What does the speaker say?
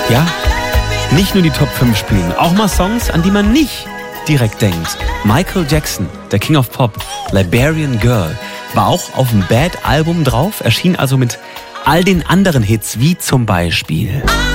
Ja, nicht nur die Top 5 spielen, auch mal Songs, an die man nicht direkt denkt. Michael Jackson, der King of Pop, Liberian Girl, war auch auf dem Bad Album drauf, erschien also mit all den anderen Hits, wie zum Beispiel